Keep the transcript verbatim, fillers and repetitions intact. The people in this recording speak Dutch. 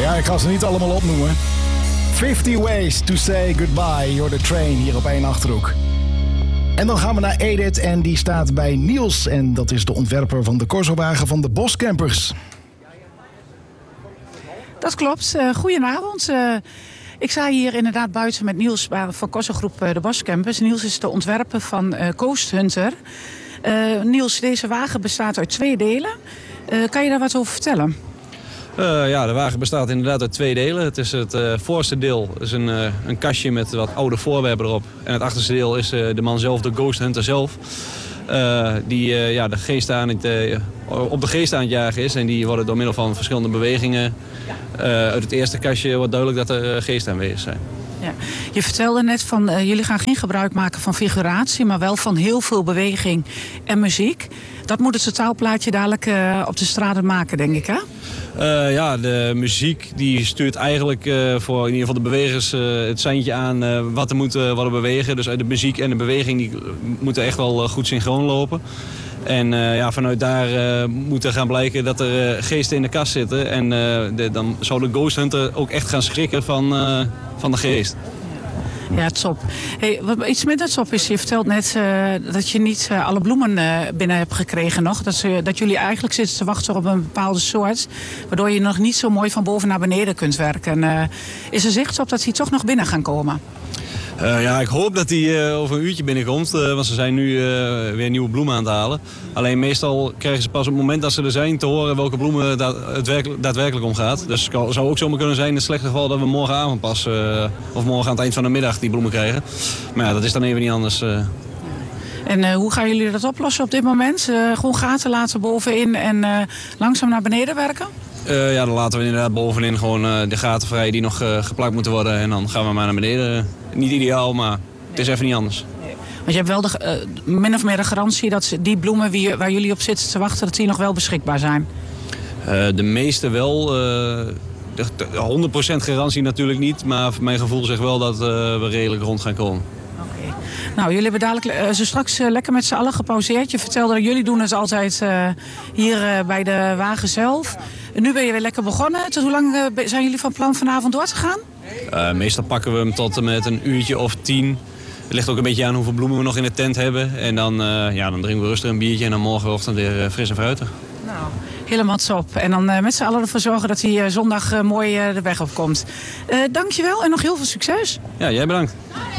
Ja, ik ga ze niet allemaal opnoemen. fifty ways to say goodbye, you're the train, hier op één Achterhoek. En dan gaan we naar Edith en die staat bij Niels. En dat is de ontwerper van de Corsowagen van de Boscampers. Dat klopt. Uh, goedenavond. Uh, ik sta hier inderdaad buiten met Niels van Corsogroep uh, de Boscampers. Niels is de ontwerper van uh, Coast Hunter. Uh, Niels, deze wagen bestaat uit twee delen. Uh, kan je daar wat over vertellen? Uh, ja, de wagen bestaat inderdaad uit twee delen. Het is het uh, voorste deel is een, uh, een kastje met wat oude voorwerpen erop. En het achterste deel is uh, de man zelf, de Ghost Hunter zelf. Uh, die uh, ja, de geest aan het, uh, op de geest aan het jagen is. En die worden door middel van verschillende bewegingen... Uh, uit het eerste kastje wordt duidelijk dat er uh, geesten aanwezig zijn. Ja. Je vertelde net van uh, jullie gaan geen gebruik maken van figuratie, maar wel van heel veel beweging en muziek. Dat moet het totaalplaatje dadelijk uh, op de straten maken, denk ik, hè? Uh, ja, de muziek die stuurt eigenlijk uh, voor in ieder geval de bewegers uh, het seintje aan uh, wat er moet uh, worden bewegen. Dus uit de muziek en de beweging die moeten echt wel uh, goed synchroon lopen. En uh, ja, vanuit daar uh, moet er gaan blijken dat er uh, geesten in de kast zitten. En uh, de, dan zou de Ghost Hunter ook echt gaan schrikken van, uh, van de geest. Ja, top. Hey, wat iets minder top is, je vertelt net uh, dat je niet uh, alle bloemen uh, binnen hebt gekregen nog. Dat, ze, dat jullie eigenlijk zitten te wachten op een bepaalde soort. Waardoor je nog niet zo mooi van boven naar beneden kunt werken. Uh, is er zicht op dat die toch nog binnen gaan komen? Uh, ja, ik hoop dat die uh, over een uurtje binnenkomt, uh, want ze zijn nu uh, weer nieuwe bloemen aan het halen. Alleen meestal krijgen ze pas op het moment dat ze er zijn te horen welke bloemen da- het werkelijk, daadwerkelijk om gaat. Dus het zou ook zomaar kunnen zijn in het slechte geval dat we morgenavond pas, uh, of morgen aan het eind van de middag die bloemen krijgen. Maar ja, dat is dan even niet anders. Uh. En uh, hoe gaan jullie dat oplossen op dit moment? Uh, gewoon gaten laten bovenin en uh, langzaam naar beneden werken? Uh, ja, dan laten we inderdaad bovenin gewoon uh, de gaten vrij die nog uh, geplakt moeten worden. En dan gaan we maar naar beneden. Niet ideaal, maar het is even niet anders. Want je hebt wel de, uh, min of meer de garantie dat die bloemen wie, waar jullie op zitten te wachten, dat die nog wel beschikbaar zijn? Uh, de meeste wel. Uh, de, de honderd procent garantie natuurlijk niet. Maar mijn gevoel zegt wel dat uh, we redelijk rond gaan komen. Okay. Nou, jullie hebben dadelijk uh, zo straks uh, lekker met z'n allen gepauzeerd. Je vertelde dat jullie doen het altijd uh, hier uh, bij de wagen zelf. En nu ben je weer lekker begonnen. Tot hoe lang uh, zijn jullie van plan vanavond door te gaan? Uh, meestal pakken we hem tot en met een uurtje of tien. Het ligt ook een beetje aan hoeveel bloemen we nog in de tent hebben. En dan, uh, ja, dan drinken we rustig een biertje en dan morgenochtend weer uh, fris en fruitig. Nou, helemaal top. En dan uh, met z'n allen ervoor zorgen dat hij uh, zondag uh, mooi uh, de weg op komt. Uh, dankjewel en nog heel veel succes. Ja, jij bedankt.